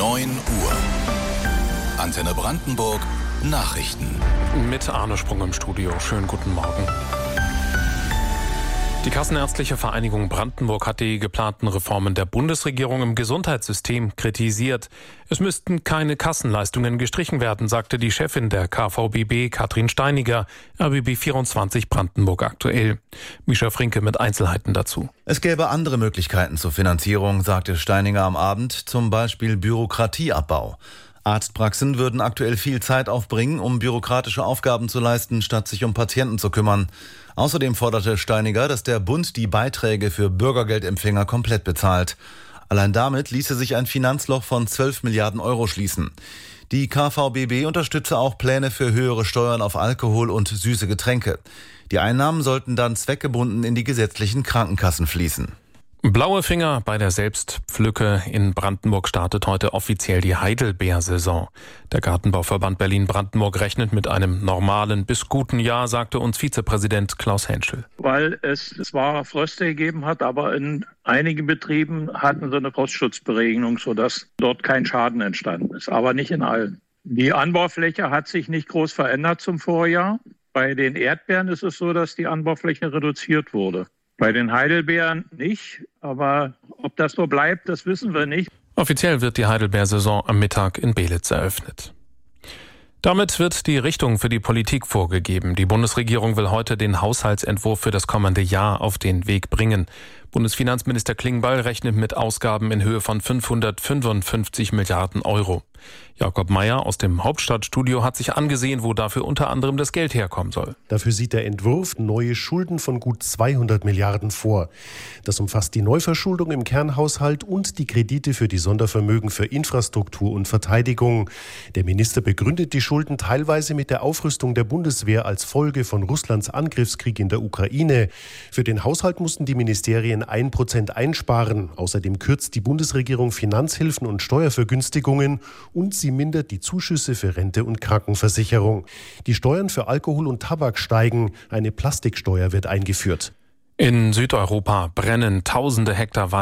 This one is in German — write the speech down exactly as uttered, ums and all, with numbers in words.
neun Uhr. Antenne Brandenburg Nachrichten. Mit Arne Sprung im Studio. Schönen guten Morgen. Die Kassenärztliche Vereinigung Brandenburg hat die geplanten Reformen der Bundesregierung im Gesundheitssystem kritisiert. Es müssten keine Kassenleistungen gestrichen werden, sagte die Chefin der K V B B, Katrin Steiniger, R B B vierundzwanzig Brandenburg aktuell. Mischa Frinke mit Einzelheiten dazu. Es gäbe andere Möglichkeiten zur Finanzierung, sagte Steiniger am Abend, zum Beispiel Bürokratieabbau. Arztpraxen würden aktuell viel Zeit aufbringen, um bürokratische Aufgaben zu leisten, statt sich um Patienten zu kümmern. Außerdem forderte Steiniger, dass der Bund die Beiträge für Bürgergeldempfänger komplett bezahlt. Allein damit ließe sich ein Finanzloch von zwölf Milliarden Euro schließen. Die K V B B unterstütze auch Pläne für höhere Steuern auf Alkohol und süße Getränke. Die Einnahmen sollten dann zweckgebunden in die gesetzlichen Krankenkassen fließen. Blaue Finger bei der Selbstpflücke. In Brandenburg startet heute offiziell die Heidelbeersaison. Der Gartenbauverband Berlin-Brandenburg rechnet mit einem normalen bis guten Jahr, sagte uns Vizepräsident Klaus Henschel. Weil es zwar Fröste gegeben hat, aber in einigen Betrieben hatten sie eine Frostschutzberegnung, sodass dort kein Schaden entstanden ist, aber nicht in allen. Die Anbaufläche hat sich nicht groß verändert zum Vorjahr. Bei den Erdbeeren ist es so, dass die Anbaufläche reduziert wurde. Bei den Heidelbeeren nicht, aber ob das so bleibt, das wissen wir nicht. Offiziell wird die Heidelbeersaison am Mittag in Belitz eröffnet. Damit wird die Richtung für die Politik vorgegeben. Die Bundesregierung will heute den Haushaltsentwurf für das kommende Jahr auf den Weg bringen. Bundesfinanzminister Klingbeil rechnet mit Ausgaben in Höhe von fünfhundertfünfundfünfzig Milliarden Euro. Jakob Mayer aus dem Hauptstadtstudio hat sich angesehen, wo dafür unter anderem das Geld herkommen soll. Dafür sieht der Entwurf neue Schulden von gut zweihundert Milliarden vor. Das umfasst die Neuverschuldung im Kernhaushalt und die Kredite für die Sondervermögen für Infrastruktur und Verteidigung. Der Minister begründet die Schulden teilweise mit der Aufrüstung der Bundeswehr als Folge von Russlands Angriffskrieg in der Ukraine. Für den Haushalt mussten die Ministerien ein Prozent einsparen. Außerdem kürzt die Bundesregierung Finanzhilfen und Steuervergünstigungen und sie mindert die Zuschüsse für Rente und Krankenversicherung. Die Steuern für Alkohol und Tabak steigen. Eine Plastiksteuer wird eingeführt. In Südeuropa brennen tausende Hektar Wald.